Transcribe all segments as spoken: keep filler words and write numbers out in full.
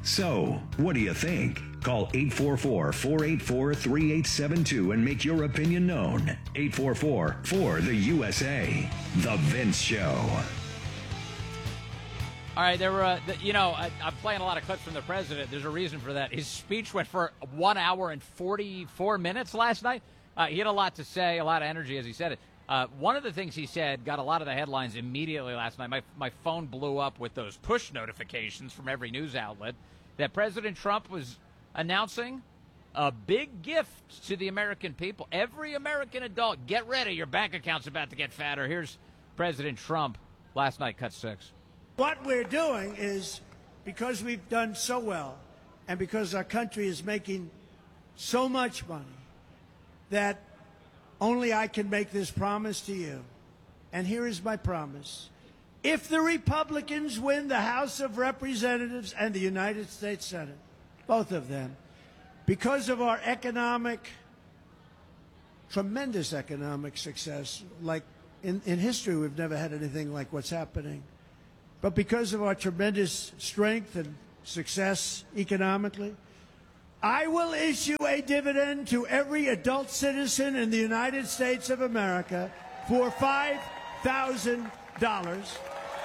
So, what do you think? Call eight four four, four eight four, three eight seven two and make your opinion known. eight four four, four the U S A. The Vince Show. All right, there were, uh, the, you know, I, I'm playing a lot of clips from the president. There's a reason for that. His speech went for one hour and forty-four minutes last night. Uh, he had a lot to say, a lot of energy as he said it. Uh, one of the things he said got a lot of the headlines immediately last night. My, my phone blew up with those push notifications from every news outlet that President Trump was announcing a big gift to the American people. Every American adult, get ready. Your bank account's about to get fatter. Here's President Trump last night, cut six. What we're doing is, because we've done so well and because our country is making so much money, that only I can make this promise to you. And here is my promise. If the Republicans win the House of Representatives and the United States Senate, both of them, because of our economic, tremendous economic success, like in, in history we've never had anything like what's happening, but because of our tremendous strength and success economically, I will issue a dividend to every adult citizen in the United States of America for five thousand dollars.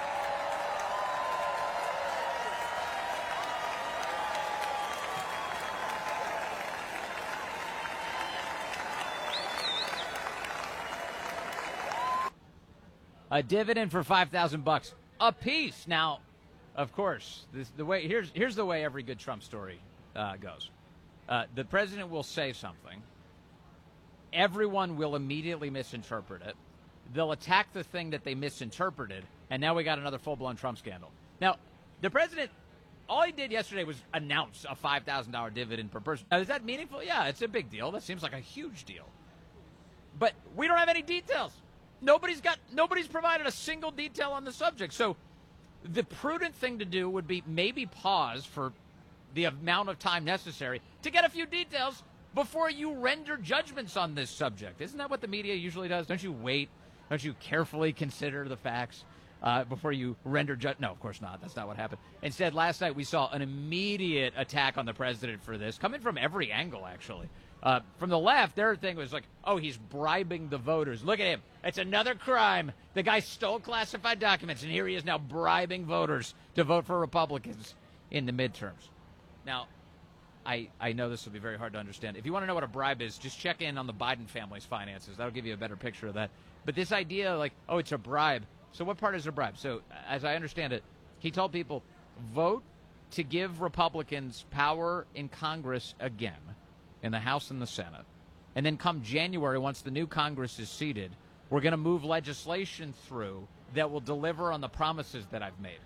A dividend for five thousand bucks a piece. Now, of course, this, the way here's here's the way every good Trump story uh, goes. Uh, the president will say something. Everyone will immediately misinterpret it. They'll attack the thing that they misinterpreted, and now we got another full-blown Trump scandal. Now, the president, all he did yesterday was announce a five thousand dollars dividend per person. Now, is that meaningful? Yeah, it's a big deal. That seems like a huge deal. But we don't have any details. Nobody's got, nobody's provided a single detail on the subject. So the prudent thing to do would be maybe pause for the amount of time necessary to get a few details before you render judgments on this subject. Isn't that what the media usually does? Don't you wait? Don't you carefully consider the facts uh, before you render judgment? No, of course not. That's not what happened. Instead, last night we saw an immediate attack on the president for this, coming from every angle, actually. Uh, from the left, their thing was like, oh, he's bribing the voters. Look at him. It's another crime. The guy stole classified documents, and here he is now bribing voters to vote for Republicans in the midterms. Now, I, I know this will be very hard to understand. If you want to know what a bribe is, just check in on the Biden family's finances. That'll give you a better picture of that. But this idea, like, oh, it's a bribe. So what part is a bribe? So as I understand it, he told people, vote to give Republicans power in Congress again, in the House and the Senate. And then come January, once the new Congress is seated, we're going to move legislation through that will deliver on the promises that I've made.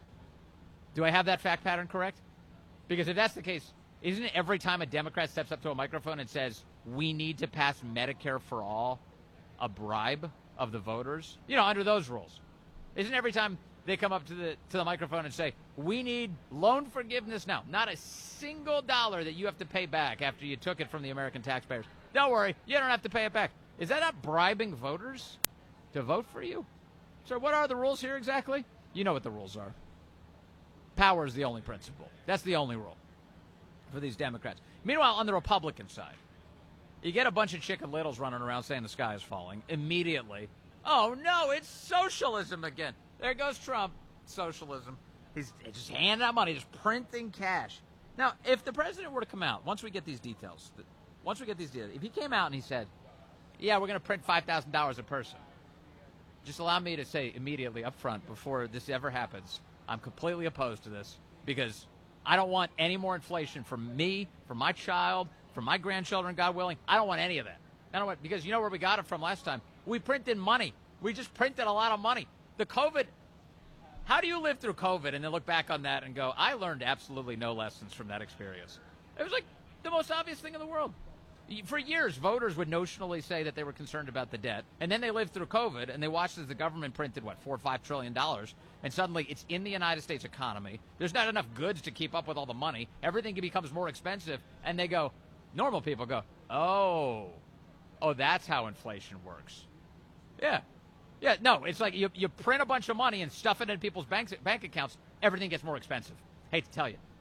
Do I have that fact pattern correct? Because if that's the case, isn't it every time a Democrat steps up to a microphone and says, we need to pass Medicare for all, a bribe of the voters? You know, under those rules. Isn't every time they come up to the to the microphone and say, we need loan forgiveness now, not a single dollar that you have to pay back after you took it from the American taxpayers. Don't worry, you don't have to pay it back. Is that not bribing voters to vote for you? So what are the rules here exactly? You know what the rules are. Power is the only principle. That's the only rule for these Democrats. Meanwhile, on the Republican side, you get a bunch of chicken littles running around saying the sky is falling. Immediately, oh no, it's socialism again. There goes Trump, socialism. He's just handing out money, just printing cash. Now, if the president were to come out, once we get these details, once we get these details, if he came out and he said, yeah, we're going to print five thousand dollars a person, just allow me to say immediately up front before this ever happens, I'm completely opposed to this because I don't want any more inflation for me, for my child, for my grandchildren, God willing. I don't want any of that. I don't want, because you know where we got it from last time? We printed money. We just printed a lot of money. The COVID, how do you live through COVID and then look back on that and go, I learned absolutely no lessons from that experience? It was like the most obvious thing in the world. For years, voters would notionally say that they were concerned about the debt, and then they lived through COVID, and they watched as the government printed, what, four or five trillion dollars, and suddenly it's in the United States economy. There's not enough goods to keep up with all the money. Everything becomes more expensive, and they go, normal people go, oh, oh, that's how inflation works. Yeah. Yeah, no, it's like you, you print a bunch of money and stuff it in people's banks, bank accounts, everything gets more expensive. Hate to tell you.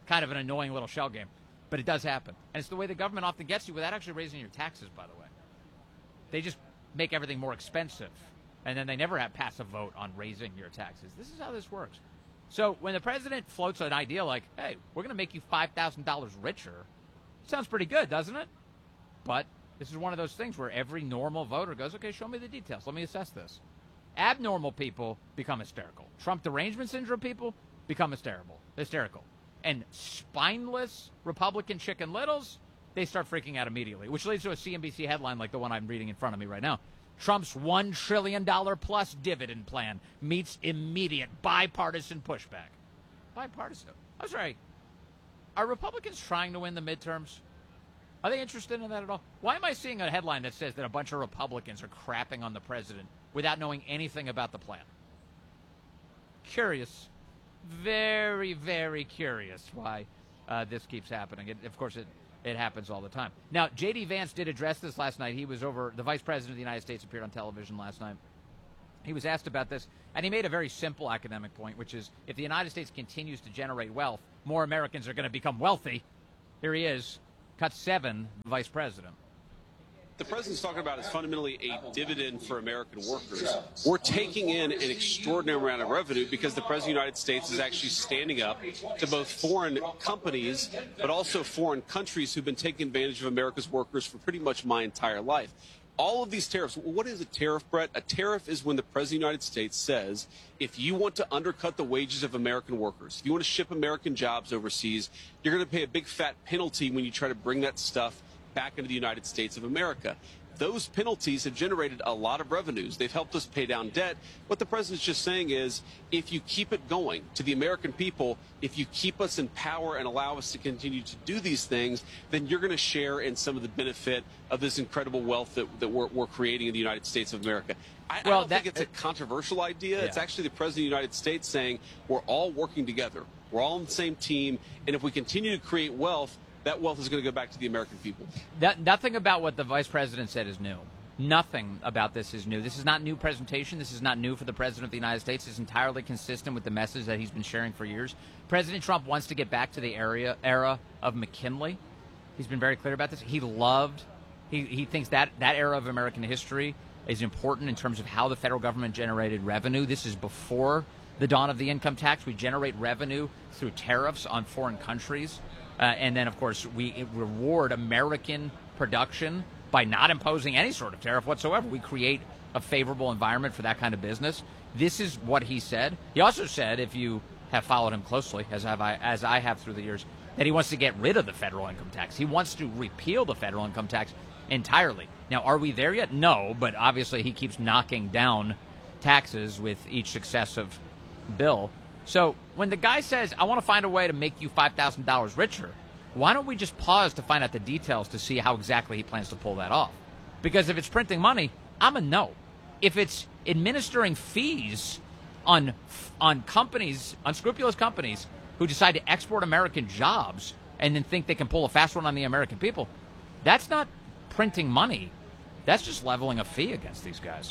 kind of an annoying little shell game. But it does happen. And it's the way the government often gets you without actually raising your taxes, by the way. They just make everything more expensive. And then they never have pass a vote on raising your taxes. This is how this works. So when the president floats an idea like, hey, we're going to make you five thousand dollars richer, sounds pretty good, doesn't it? But this is one of those things where every normal voter goes, okay, show me the details. Let me assess this. Abnormal people become hysterical. Trump derangement syndrome people become hysterical. Hysterical. And spineless Republican chicken littles, they start freaking out immediately, which leads to a C N B C headline like the one I'm reading in front of me right now. Trump's one trillion dollars plus dividend plan meets immediate bipartisan pushback. Bipartisan? I'm sorry. Are Republicans trying to win the midterms? Are they interested in that at all? Why am I seeing a headline that says that a bunch of Republicans are crapping on the president without knowing anything about the plan? Curious. Very, very curious why uh, this keeps happening. It, of course, it, it happens all the time. Now, J D. Vance did address this last night. He was over, the Vice President of the United States appeared on television last night. He was asked about this, and he made a very simple academic point, which is if the United States continues to generate wealth, more Americans are going to become wealthy. Here he is, cut seven, Vice President. The president's talking about is fundamentally a dividend for American workers. We're taking in an extraordinary amount of revenue because the president of the United States is actually standing up to both foreign companies, but also foreign countries who've been taking advantage of America's workers for pretty much my entire life. All of these tariffs, what is a tariff, Brett? A tariff is when the president of the United States says, if you want to undercut the wages of American workers, if you want to ship American jobs overseas, you're going to pay a big fat penalty when you try to bring that stuff back into the United States of America. Those penalties have generated a lot of revenues. They've helped us pay down debt. What the president's just saying is, if you keep it going to the American people, if you keep us in power and allow us to continue to do these things, then you're going to share in some of the benefit of this incredible wealth that, that we're, we're creating in the United States of America. I, well, I don't that, think it's a controversial idea. Yeah. It's actually the president of the United States saying we're all working together. We're all on the same team. And if we continue to create wealth, that wealth is going to go back to the American people. That, nothing about what the vice president said is new. Nothing about this is new. This is not new presentation. This is not new for the president of the United States. It's entirely consistent with the message that he's been sharing for years. President Trump wants to get back to the area, era of McKinley. He's been very clear about this. He loved, he, he thinks that that era of American history is important in terms of how the federal government generated revenue. This is before the dawn of the income tax. We generate revenue through tariffs on foreign countries. Uh, and then, of course, we reward American production by not imposing any sort of tariff whatsoever. We create a favorable environment for that kind of business. This is what he said. He also said, if you have followed him closely, as have I, as I have through the years, that he wants to get rid of the federal income tax. He wants to repeal the federal income tax entirely. Now, are we there yet? No, but obviously he keeps knocking down taxes with each successive bill. So when the guy says, I want to find a way to make you five thousand dollars richer, why don't we just pause to find out the details to see how exactly he plans to pull that off? Because if it's printing money, I'm a no. If it's administering fees on on companies, unscrupulous companies who decide to export American jobs and then think they can pull a fast one on the American people, that's not printing money. That's just leveling a fee against these guys.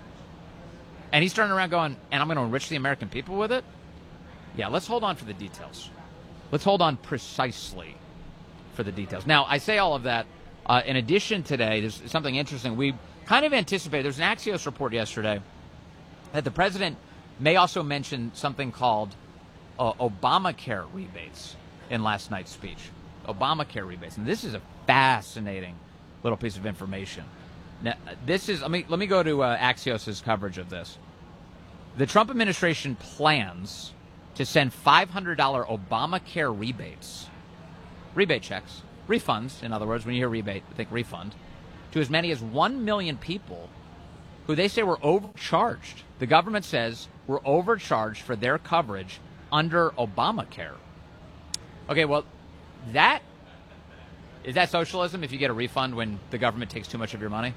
And he's turning around going, and I'm going to enrich the American people with it? Yeah, let's hold on for the details. Let's hold on precisely for the details. Now, I say all of that. Uh, in addition today, there's something interesting. We kind of anticipated, there's an Axios report yesterday that the president may also mention something called uh, Obamacare rebates in last night's speech. Obamacare rebates. And this is a fascinating little piece of information. Now, this is, let me, let me go to uh, Axios' coverage of this. The Trump administration plans to send five hundred dollars Obamacare rebates, rebate checks, refunds, in other words, when you hear rebate, think refund, to as many as one million people who they say were overcharged. The government says were overcharged for their coverage under Obamacare. Okay, well, that, is that socialism if you get a refund when the government takes too much of your money?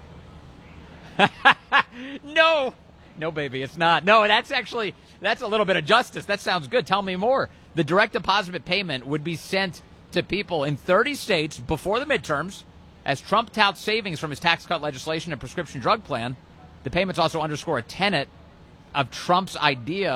No! No, baby, it's not. No, that's actually, that's a little bit of justice. That sounds good. Tell me more. The direct deposit payment would be sent to people in thirty states before the midterms as Trump touts savings from his tax cut legislation and prescription drug plan. The payments also underscore a tenet of Trump's idea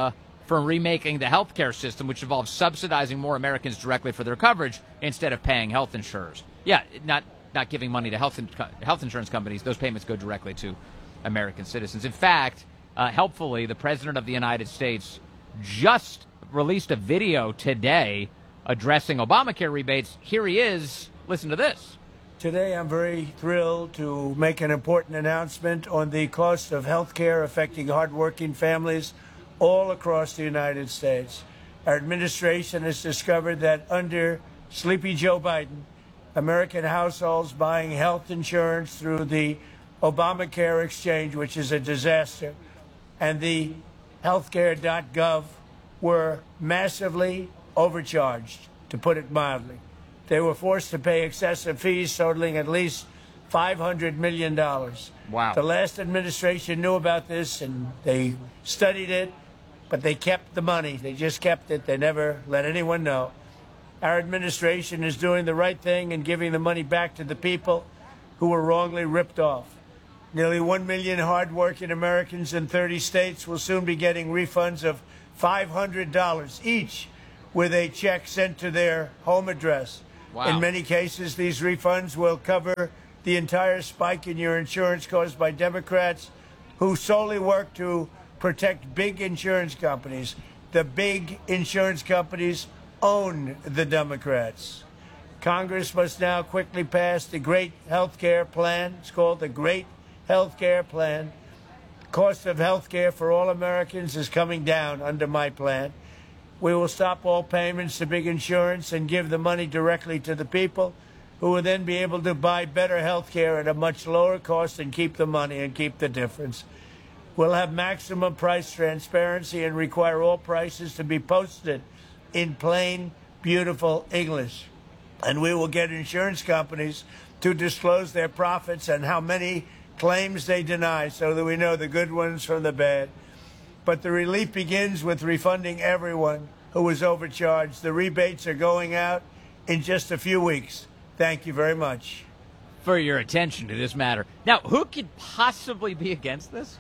for remaking the healthcare system, which involves subsidizing more Americans directly for their coverage instead of paying health insurers. Yeah, not not giving money to health in, health insurance companies. Those payments go directly to American citizens. In fact, uh, helpfully, the President of the United States just released a video today addressing Obamacare rebates. Here he is. Listen to this. Today, I'm very thrilled to make an important announcement on the cost of health care affecting hardworking families all across the United States. Our administration has discovered that under Sleepy Joe Biden, American households buying health insurance through the Obamacare exchange, which is a disaster, and the healthcare dot gov were massively overcharged, to put it mildly. They were forced to pay excessive fees totaling at least five hundred million dollars. Wow. The last administration knew about this, and they studied it, but they kept the money. They just kept it. They never let anyone know. Our administration is doing the right thing and giving the money back to the people who were wrongly ripped off. Nearly one million hardworking Americans in thirty states will soon be getting refunds of five hundred dollars each with a check sent to their home address. Wow. In many cases, these refunds will cover the entire spike in your insurance caused by Democrats who solely work to protect big insurance companies. The big insurance companies own the Democrats. Congress must now quickly pass the Great Health Care Plan. It's called the Great Health Care Plan. Cost of health care for all Americans is coming down under my plan. We will stop all payments to big insurance and give the money directly to the people, who will then be able to buy better health care at a much lower cost and keep the money and keep the difference. We'll have maximum price transparency and require all prices to be posted in plain, beautiful English. And we will get insurance companies to disclose their profits and how many claims they deny so that we know the good ones from the bad. But the relief begins with refunding everyone who was overcharged. The rebates are going out in just a few weeks. Thank you very much for your attention to this matter. Now, who could possibly be against this?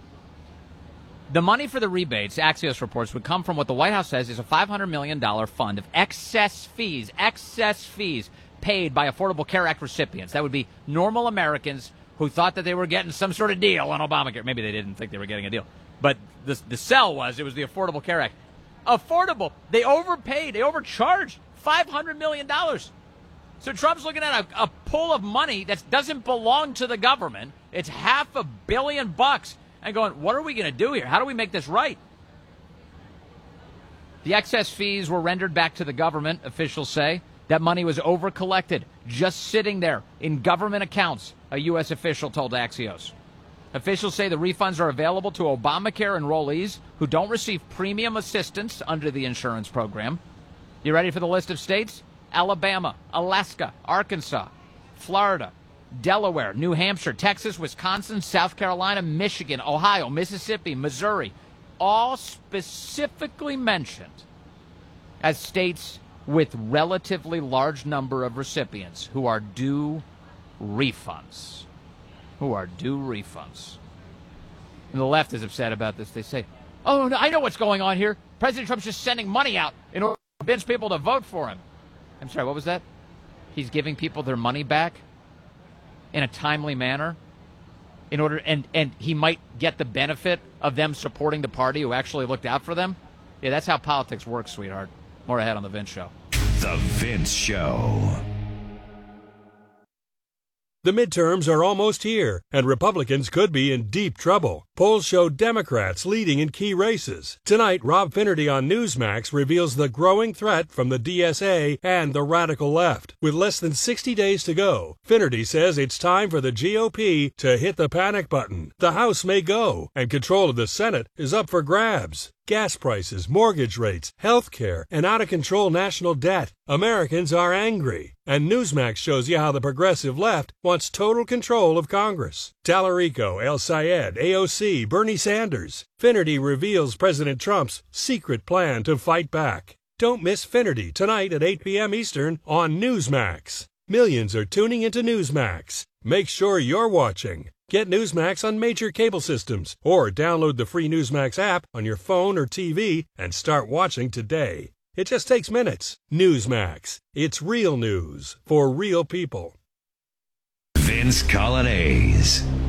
The money for the rebates, Axios reports, would come from what the White House says is a five hundred million dollars fund of excess fees, excess fees paid by Affordable Care Act recipients. That would be normal Americans who thought that they were getting some sort of deal on Obamacare. Maybe they didn't think they were getting a deal. But the, the sell was, it was the Affordable Care Act. Affordable. They overpaid. They overcharged five hundred million dollars. So Trump's looking at a, a pool of money that doesn't belong to the government. It's half a billion bucks. And going, what are we going to do here? How do we make this right? The excess fees were rendered back to the government, officials say. That money was overcollected, just sitting there in government accounts, a U S official told Axios. Officials say the refunds are available to Obamacare enrollees who don't receive premium assistance under the insurance program. You ready for the list of states? Alabama, Alaska, Arkansas, Florida, Delaware, New Hampshire, Texas, Wisconsin, South Carolina, Michigan, Ohio, Mississippi, Missouri, all specifically mentioned as states with relatively large number of recipients who are due refunds. Who are due refunds. And the left is upset about this. They say, oh, no, I know what's going on here. President Trump's just sending money out in order to convince people to vote for him. I'm sorry, what was that? He's giving people their money back in a timely manner in order, and, and he might get the benefit of them supporting the party who actually looked out for them. Yeah, that's how politics works, sweetheart. More ahead on The Vince Show. The Vince Show. The midterms are almost here, and Republicans could be in deep trouble. Polls show Democrats leading in key races. Tonight, Rob Finnerty on Newsmax reveals the growing threat from the D S A and the radical left. With less than sixty days to go, Finnerty says it's time for the G O P to hit the panic button. The House may go, and control of the Senate is up for grabs. Gas prices, mortgage rates, health care, and out-of-control national debt. Americans are angry. And Newsmax shows you how the progressive left wants total control of Congress. Tallarico, El Sayed, A O C, Bernie Sanders. Finnerty reveals President Trump's secret plan to fight back. Don't miss Finnerty tonight at eight p.m. Eastern on Newsmax. Millions are tuning into Newsmax. Make sure you're watching. Get Newsmax on major cable systems or download the free Newsmax app on your phone or T V and start watching today. It just takes minutes. Newsmax. It's real news for real people. Vince Coglianese.